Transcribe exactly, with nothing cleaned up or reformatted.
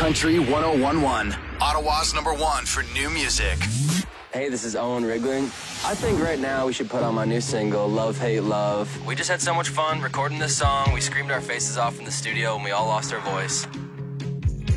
Country one oh one point one, Ottawa's number one for new music. Hey, this is Owen Rigling. I think right now we should put on my new single, Love, Hate, Love. We just had so much fun recording this song. We screamed our faces off in the studio and we all lost our voice.